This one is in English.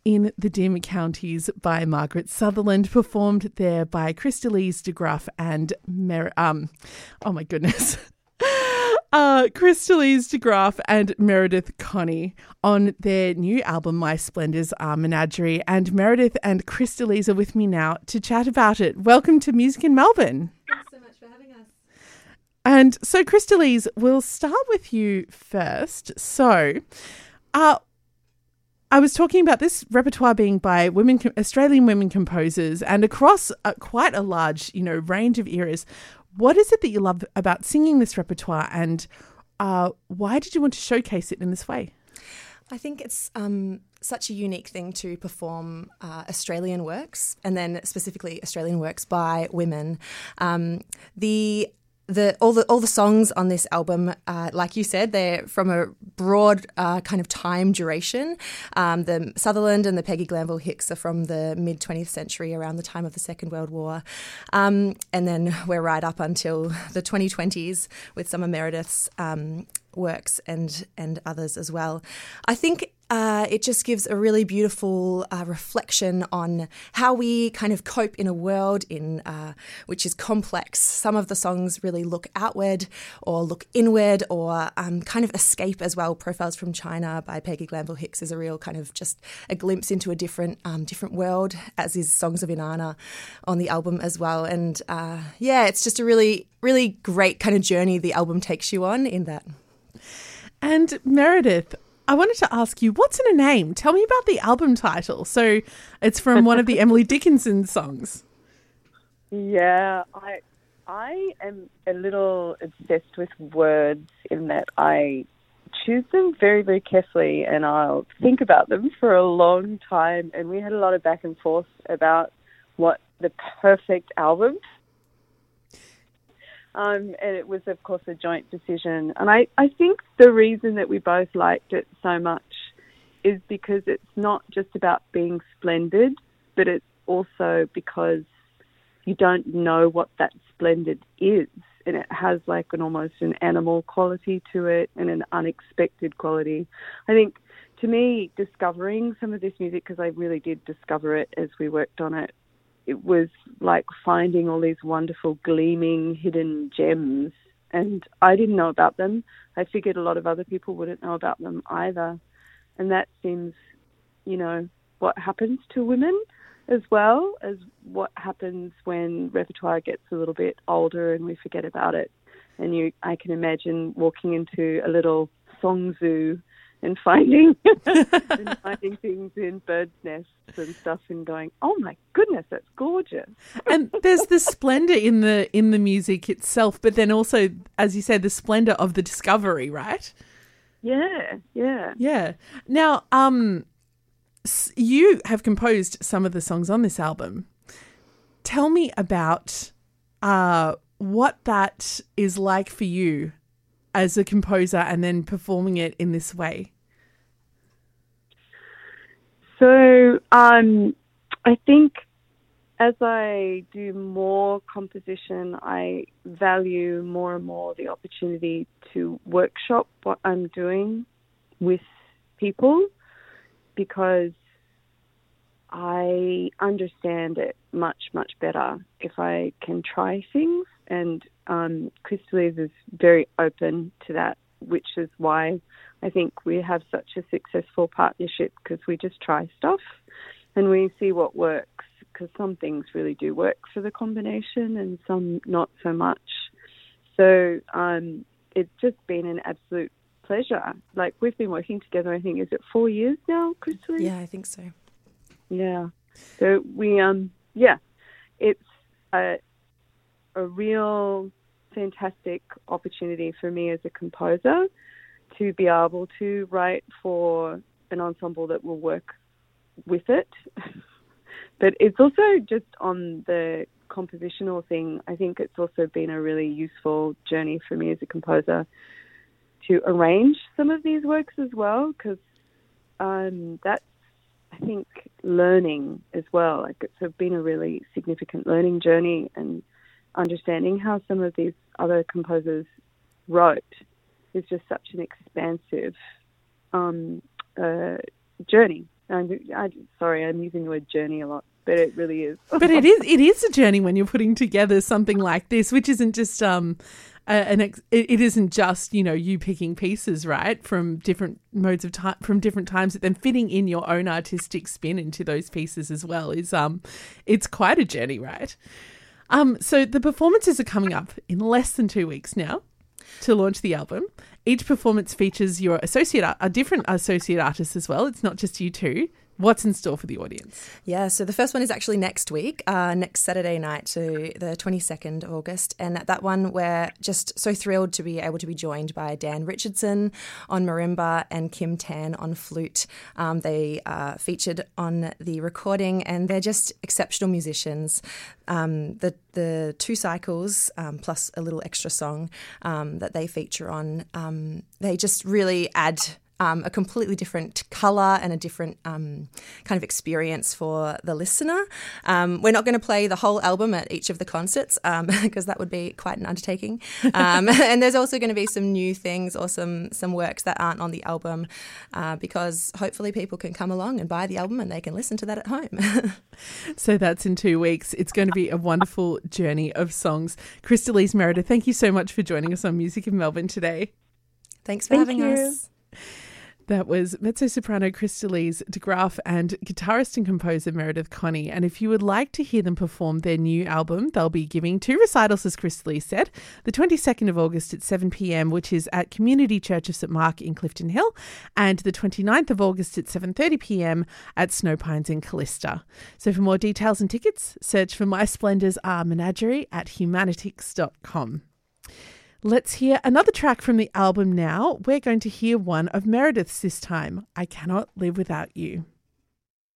in the Dim Counties by Margaret Sutherland, performed there by Crystalise de Gruff and Crystalise de Gruff and Meredith Connie on their new album, My Splendours Are Menagerie. And Meredith and Crystalise are with me now to chat about it. Welcome to Music in Melbourne. Thanks so much for having us. And so, Crystalise, we'll start with you first. So, I was talking about this repertoire being by Australian women composers and across quite a large, range of eras. What is it that you love about singing this repertoire, and why did you want to showcase it in this way? I think it's such a unique thing to perform Australian works, and then specifically Australian works by women. All the songs on this album, like you said, they're from a broad kind of time duration. The Sutherland and the Peggy Glanville Hicks are from the mid-20th century, around the time of the Second World War. And then we're right up until the 2020s with some of Meredith's works and others as well. I think it just gives a really beautiful reflection on how we kind of cope in a world which is complex. Some of the songs really look outward or look inward or kind of escape as well. Profiles from China by Peggy Glanville Hicks is a real kind of just a glimpse into a different world, as is Songs of Inanna on the album as well. And it's just a really, really great kind of journey the album takes you on in that. And Meredith, I wanted to ask you, what's in a name? Tell me about the album title. So it's from one of the Emily Dickinson songs. Yeah, I am a little obsessed with words in that I choose them very, very carefully, and I'll think about them for a long time. And we had a lot of back and forth about what the perfect album. And it was, of course, a joint decision. And I think the reason that we both liked it so much is because it's not just about being splendid, but it's also because you don't know what that splendid is. And it has like almost an animal quality to it and an unexpected quality. I think, to me, discovering some of this music, because I really did discover it as we worked on it, it was like finding all these wonderful gleaming hidden gems, and I didn't know about them. I figured a lot of other people wouldn't know about them either. And that seems, what happens to women as well as what happens when repertoire gets a little bit older and we forget about it. And I can imagine walking into a little song zoo and finding things in birds' nests and stuff, and going, "Oh my goodness, that's gorgeous!" And there's the splendor in the music itself, but then also, as you said, the splendor of the discovery, right? Yeah. Now, you have composed some of the songs on this album. Tell me about what that is like for you as a composer, and then performing it in this way. So I think as I do more composition, I value more and more the opportunity to workshop what I'm doing with people, because I understand it much, much better if I can try things. And Crystalise is very open to that, which is why I think we have such a successful partnership, because we just try stuff and we see what works, because some things really do work for the combination and some not so much. So it's just been an absolute pleasure. Like, we've been working together, I think, is it 4 years now, Crystalise? Yeah, I think so. Yeah. So we, it's a real fantastic opportunity for me as a composer to be able to write for an ensemble that will work with it. But it's also just on the compositional thing. I think it's also been a really useful journey for me as a composer to arrange some of these works as well, because that's, I think, learning as well. Like, it's been a really significant learning journey, and understanding how some of these other composers wrote is just such an expansive journey. Sorry, I'm using the word journey a lot, but it really is. But it is a journey when you're putting together something like this, which isn't just it isn't just, you picking pieces, right, from different modes of time, from different times, but then fitting in your own artistic spin into those pieces as well is it's quite a journey, right? So the performances are coming up in less than 2 weeks now to launch the album. Each performance features a different associate artist as well. It's not just you two. What's in store for the audience? Yeah, so the first one is actually next week, next Saturday night, to the 22nd of August. And at that one, we're just so thrilled to be able to be joined by Dan Richardson on marimba and Kim Tan on flute. They are featured on the recording, and they're just exceptional musicians. The 2 cycles plus a little extra song that they feature on, they just really add a completely different colour and a different kind of experience for the listener. We're not going to play the whole album at each of the concerts because that would be quite an undertaking. And there's also going to be some new things or some works that aren't on the album because hopefully people can come along and buy the album and they can listen to that at home. So that's in 2 weeks. It's going to be a wonderful journey of songs. Crystalise Meredith, thank you so much for joining us on Music in Melbourne today. Thanks for having us. That was mezzo-soprano Crystalise de Graaf and guitarist and composer Meredith Connie. And if you would like to hear them perform their new album, they'll be giving 2 recitals, as Crystalise said, the 22nd of August at 7 p.m, which is at Community Church of St Mark in Clifton Hill, and the 29th of August at 7:30 p.m. at Snow Pines in Callista. So for more details and tickets, search for My Splendours Are Menagerie at humanitix.com. Let's hear another track from the album now. We're going to hear one of Meredith's this time, I Cannot Live Without You.